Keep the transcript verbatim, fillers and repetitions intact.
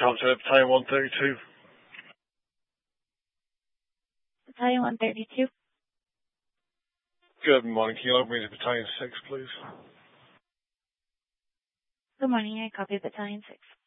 Captain Battalion one thirty-two. Battalion one thirty-two. Good morning. Can you log me to Battalion six, please? Good morning. I copy Battalion six.